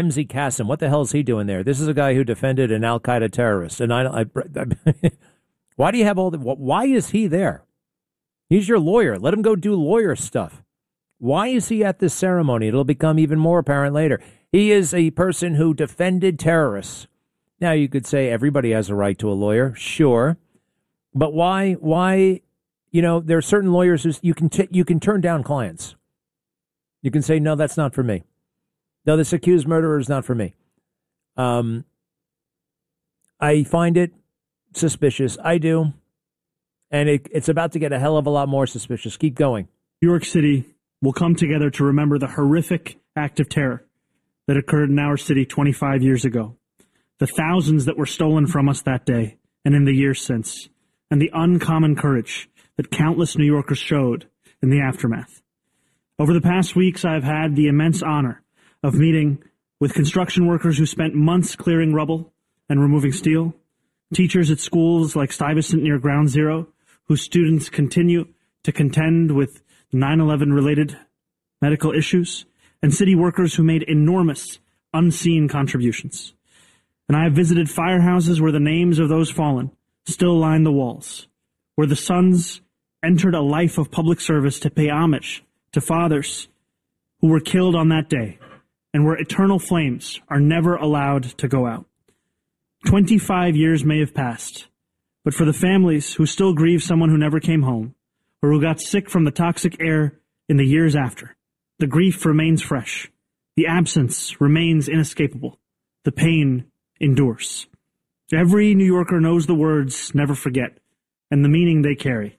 Ramzi Qasem, what the hell is he doing there? This is a guy who defended an Al-Qaeda terrorist. And why do you have all the, why is he there? He's your lawyer. Let him go do lawyer stuff. Why is he at this ceremony? It'll become even more apparent later. He is a person who defended terrorists. Now, you could say everybody has a right to a lawyer. Sure. But why, there are certain lawyers who you can turn down clients. You can say, no, that's not for me. No, this accused murderer is not for me. I find it suspicious. I do. And it's about to get a hell of a lot more suspicious. Keep going. New York City will come together to remember the horrific act of terror that occurred in our city 25 years ago. The thousands that were stolen from us that day and in the years since, and the uncommon courage that countless New Yorkers showed in the aftermath. Over the past weeks, I've had the immense honor of meeting with construction workers who spent months clearing rubble and removing steel, teachers at schools like Stuyvesant near Ground Zero, whose students continue to contend with 9/11 related medical issues, and city workers who made enormous, unseen contributions. And I have visited firehouses where the names of those fallen still line the walls, where the sons entered a life of public service to pay homage to fathers who were killed on that day, and where eternal flames are never allowed to go out. 25 years may have passed, but for the families who still grieve someone who never came home, or who got sick from the toxic air in the years after, the grief remains fresh. The absence remains inescapable. The pain endures. Every New Yorker knows the words "never forget" and the meaning they carry.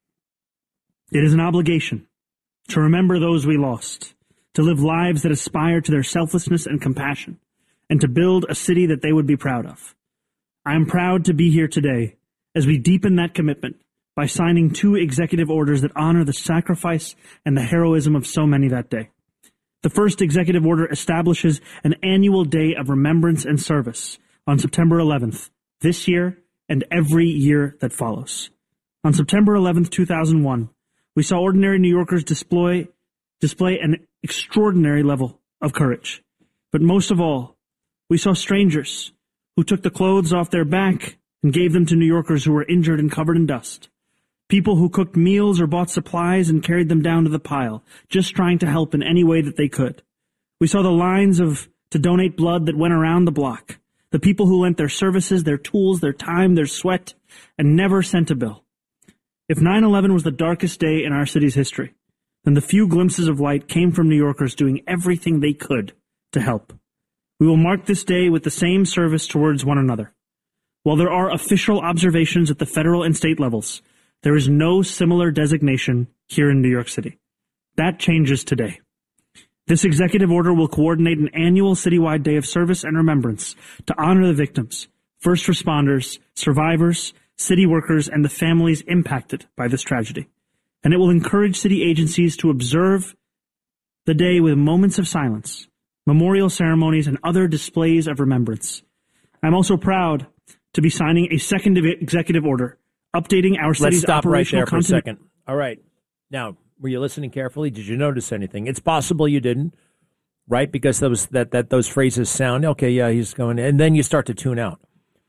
It is an obligation to remember those we lost, to live lives that aspire to their selflessness and compassion, and to build a city that they would be proud of. I am proud to be here today as we deepen that commitment by signing 2 executive orders that honor the sacrifice and the heroism of so many that day. The first executive order establishes an annual day of remembrance and service on September 11th, this year and every year that follows. On September 11th, 2001, we saw ordinary New Yorkers display an extraordinary level of courage. But most of all, we saw strangers who took the clothes off their back and gave them to New Yorkers who were injured and covered in dust. People who cooked meals or bought supplies and carried them down to the pile, just trying to help in any way that they could. We saw the lines to donate blood that went around the block. The people who lent their services, their tools, their time, their sweat, and never sent a bill. If 9/11 was the darkest day in our city's history, then the few glimpses of light came from New Yorkers doing everything they could to help. We will mark this day with the same service towards one another. While there are official observations at the federal and state levels, there is no similar designation here in New York City. That changes today. This executive order will coordinate an annual citywide day of service and remembrance to honor the victims, first responders, survivors, city workers, and the families impacted by this tragedy. And it will encourage city agencies to observe the day with moments of silence, memorial ceremonies, and other displays of remembrance. I'm also proud to be signing a second executive order updating our city's Let's stop right there for a continuity. second. All right. Now, were you listening carefully? Did you notice anything? It's possible you didn't, right? Because those phrases sound, okay, yeah, he's going, and then you start to tune out.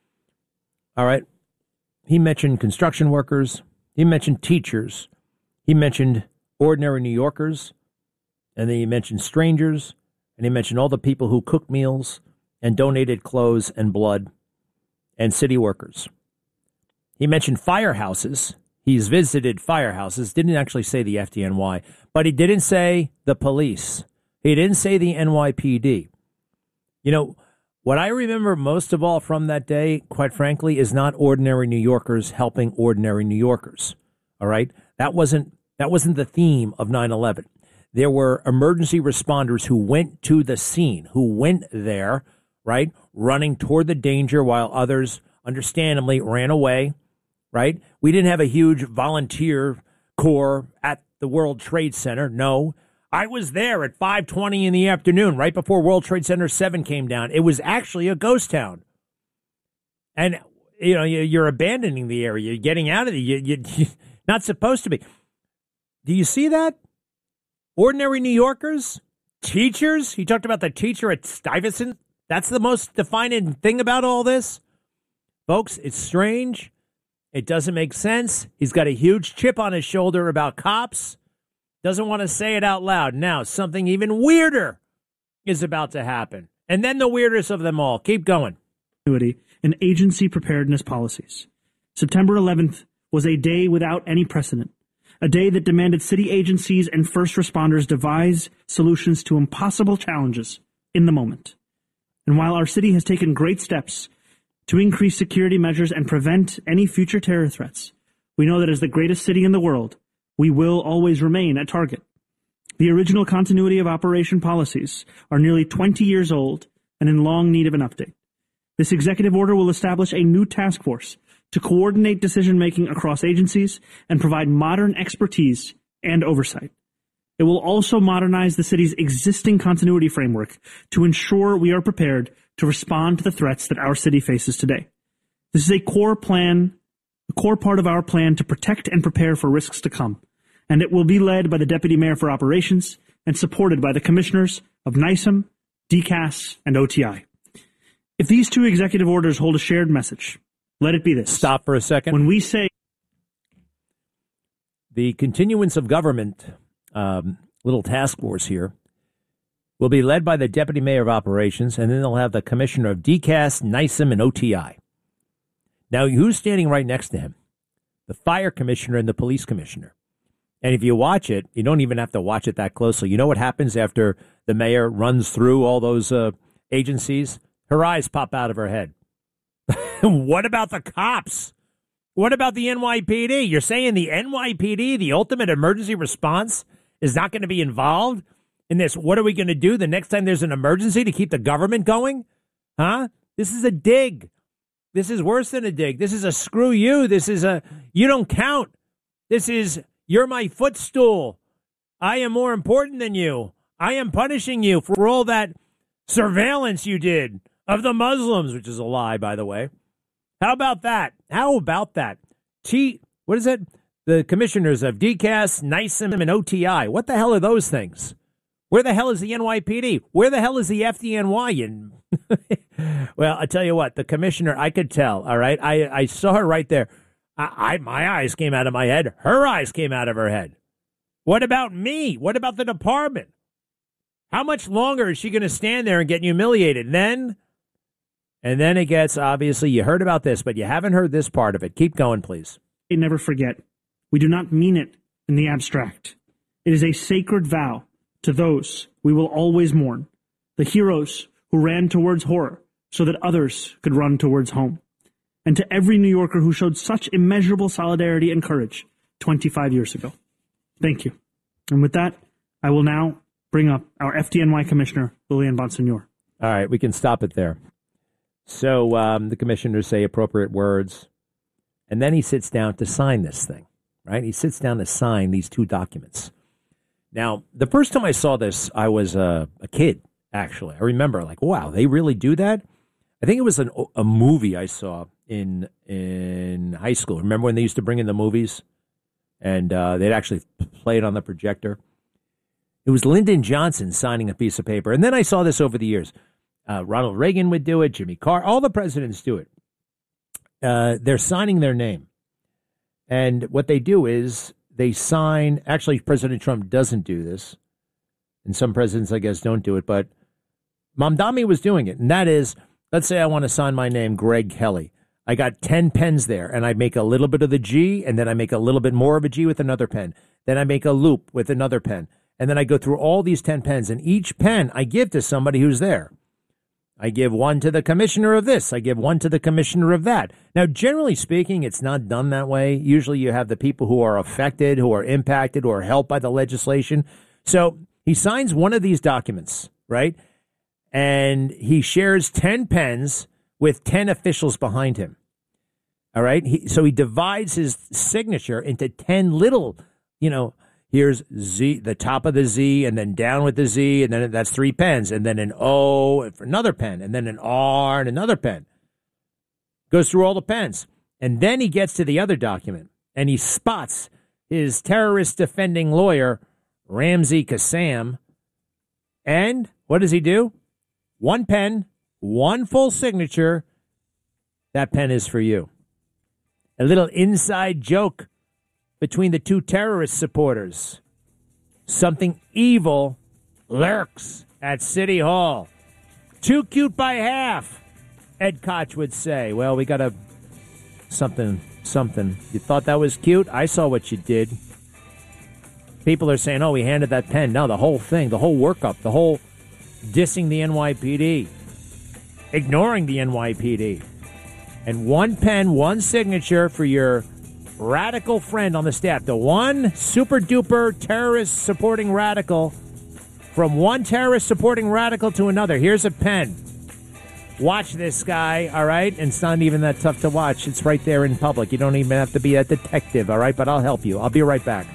All right. He mentioned construction workers. He mentioned teachers. He mentioned ordinary New Yorkers. And then he mentioned strangers. And he mentioned all the people who cooked meals and donated clothes and blood and city workers. He mentioned firehouses. He's visited firehouses. Didn't actually say the FDNY, but he didn't say the police. He didn't say the NYPD. You know, what I remember most of all from that day, quite frankly, is not ordinary New Yorkers helping ordinary New Yorkers. All right? That wasn't the theme of 9/11. There were emergency responders who went to the scene, who went there, right, running toward the danger while others, understandably, ran away, right? We didn't have a huge volunteer corps at the World Trade Center. No, I was there at 5:20 in the afternoon, right before World Trade Center 7 came down. It was actually a ghost town. And, you know, you're abandoning the area. You're getting out of it. You're not supposed to be. Do you see that? Ordinary New Yorkers teachers? He talked about the teacher at Stuyvesant. That's the most defining thing about all this. Folks, it's strange. It doesn't make sense. He's got a huge chip on his shoulder about cops. Doesn't want to say it out loud. Now, something even weirder is about to happen. And then the weirdest of them all. Keep going. And agency preparedness policies. September 11th was a day without any precedent. A day that demanded city agencies and first responders devise solutions to impossible challenges in the moment. And while our city has taken great steps to increase security measures and prevent any future terror threats, we know that as the greatest city in the world, we will always remain a target. The original continuity of operation policies are nearly 20 years old and in long need of an update. This executive order will establish a new task force to coordinate decision-making across agencies and provide modern expertise and oversight. It will also modernize the city's existing continuity framework to ensure we are prepared to respond to the threats that our city faces today. This is a core part of our plan to protect and prepare for risks to come, and it will be led by the Deputy Mayor for Operations and supported by the Commissioners of NISM, DCAS, and OTI. If these two executive orders hold a shared message, let it be this. Stop for a second. When we say the continuance of government little task force here will be led by the Deputy Mayor of Operations, and then they'll have the Commissioner of DCAS, NISM, and OTI. Now, who's standing right next to him? The Fire Commissioner and the Police Commissioner. And if you watch it, you don't even have to watch it that closely. You know what happens after the mayor runs through all those agencies? Her eyes pop out of her head. What about the cops? What about the NYPD? You're saying the NYPD, the ultimate emergency response, is not going to be involved in this? What are we going to do the next time there's an emergency to keep the government going? Huh? This is a dig. This is worse than a dig. This is a screw you. This is a you don't count. This is you're my footstool. I am more important than you. I am punishing you for all that surveillance you did of the Muslims, which is a lie, by the way. How about that? How about that? What is it? The commissioners of DCAS, NISM, and OTI. What the hell are those things? Where the hell is the NYPD? Where the hell is the FDNY? Well, I tell you what, the commissioner, I could tell, all right? I saw her right there. My eyes came out of my head. Her eyes came out of her head. What about me? What about the department? How much longer is she going to stand there and get humiliated? And then it gets, obviously, you heard about this, but you haven't heard this part of it. Keep going, please. Never forget. We do not mean it in the abstract. It is a sacred vow to those we will always mourn, the heroes who ran towards horror so that others could run towards home, and to every New Yorker who showed such immeasurable solidarity and courage 25 years ago. Thank you. And with that, I will now bring up our FDNY Commissioner, Lilian Bonsignor. All right, we can stop it there. So the commissioners say appropriate words, and then he sits down to sign this thing, right? He sits down to sign these two documents. Now, the first time I saw this, I was a kid, actually. I remember, like, wow, they really do that? I think it was a movie I saw in high school. Remember when they used to bring in the movies? And they'd actually play it on the projector? It was Lyndon Johnson signing a piece of paper. And then I saw this over the years. Ronald Reagan would do it, Jimmy Carter, all the presidents do it. They're signing their name. And what they do is they sign, actually President Trump doesn't do this, and some presidents, I guess, don't do it, but Mamdani was doing it. And that is, let's say I want to sign my name, Greg Kelly. I got 10 pens there, and I make a little bit of the G, and then I make a little bit more of a G with another pen. Then I make a loop with another pen. And then I go through all these 10 pens, and each pen I give to somebody who's there. I give one to the commissioner of this. I give one to the commissioner of that. Now, generally speaking, it's not done that way. Usually you have the people who are affected, who are impacted, who are helped by the legislation. So he signs one of these documents, right? And he shares 10 pens with 10 officials behind him. All right? So he divides his signature into 10 little, here's Z, the top of the Z, and then down with the Z, and then that's 3 pens, and then an O for another pen, and then an R and another pen. Goes through all the pens. And then he gets to the other document, and he spots his terrorist defending lawyer, Ramzi Kassam, And what does he do? One pen, one full signature. That pen is for you. A little inside joke between the two terrorist supporters. Something evil lurks at City Hall. Too cute by half, Ed Koch would say. Well, we got a something. You thought that was cute? I saw what you did. People are saying, oh, we handed that pen. No, the whole thing, the whole workup, the whole dissing the NYPD, ignoring the NYPD. And one pen, one signature for your radical friend on the staff. The one super-duper terrorist-supporting radical from one terrorist-supporting radical to another. Here's a pen. Watch this guy, all right? And it's not even that tough to watch. It's right there in public. You don't even have to be a detective, all right? But I'll help you. I'll be right back.